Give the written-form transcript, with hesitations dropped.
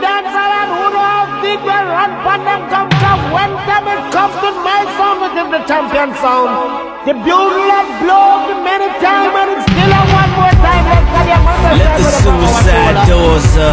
dance and who know how deep they run from them come from. When them it comes to my sound, it is the champion sound. The bugle that blows many times and it's still a one more time. Let the suicide doors up.